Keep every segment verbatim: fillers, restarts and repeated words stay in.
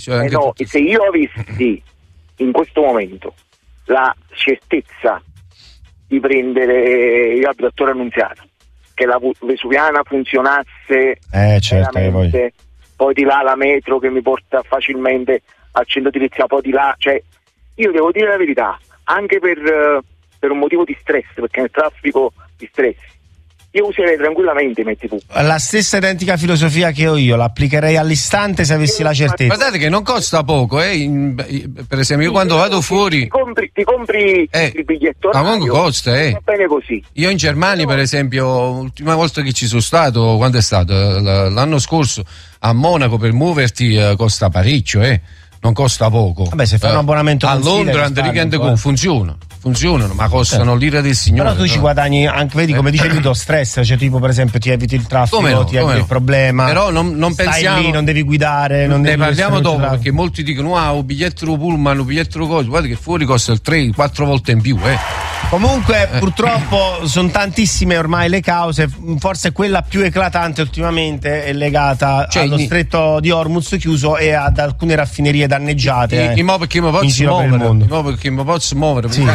Cioè anche eh no, tutto... se io avessi in questo momento la certezza di prendere, io abito a Torre Annunziata, che la Vesuviana funzionasse eh, certo, veramente, poi di là la metro che mi porta facilmente al centro di Lizia, poi di là, cioè io devo dire la verità, anche per, per un motivo di stress, perché nel traffico di stress io userei tranquillamente i mezzi pubblici. La stessa identica filosofia che ho io, l'applicherei all'istante se avessi la certezza. Guardate che non costa poco, eh? In, per esempio io quando vado fuori ti compri, ti compri eh, il biglietto ma comunque costa, eh. va bene così. Io in Germania per esempio, l'ultima volta che ci sono stato, quando è stato? L'anno scorso a Monaco, per muoverti eh, costa parecchio, eh? Non costa poco. Vabbè, se fai un abbonamento a mensile, Londra risparmi, con funziona funzionano, ma costano eh. l'ira del signore. Però tu ci no? guadagni anche, vedi, come dicevi tu, stress, cioè tipo per esempio ti eviti il traffico, come no, ti eviti no. il problema. Però non, non stai pensiamo lì, non devi guidare, non ne devi parliamo dopo, traffico. perché molti dicono ah, un biglietto pullman, un biglietto cosa, guarda che fuori costa il tre quattro volte in più, eh. Comunque eh. purtroppo sono tantissime ormai le cause, forse quella più eclatante ultimamente è legata cioè, allo stretto di Hormuz chiuso e ad alcune raffinerie danneggiate. Eh. Mo perché mi posso muovere, mo perché mi posso muovere, sì,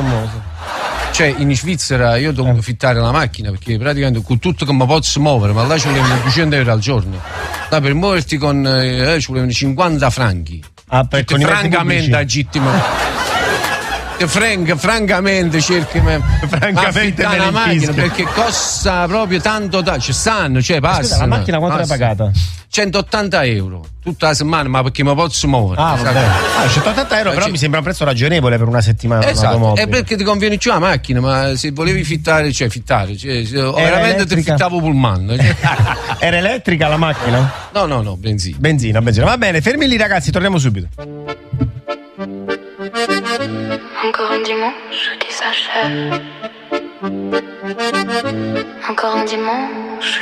cioè in Svizzera io devo eh. fittare la macchina perché praticamente con tutto che mi posso muovere, ma là ci vogliono duecento euro al giorno, là per muoverti con eh, ci vogliono cinquanta franchi, ah, per francamente legittimo. Frank, francamente cerchi francamente la macchina perché costa proprio tanto da, ci stanno, cioè passa. Scusa, la macchina quanto l'hai pagata? centottanta euro tutta la settimana, ma perché mi posso muovere. Ah, vabbè. Ah, centottanta euro, però c- mi sembra un prezzo ragionevole per una settimana. Esatto, è perché ti conviene più la macchina, ma se volevi fittare, cioè fittare, cioè, veramente elettrica? Ti fittavo pullman. Cioè. Era elettrica la macchina? No, no, no, benzina. Benzina, benzina. Va bene, fermi lì ragazzi, torniamo subito. Encore un dimanche qui s'achève. Encore un dimanche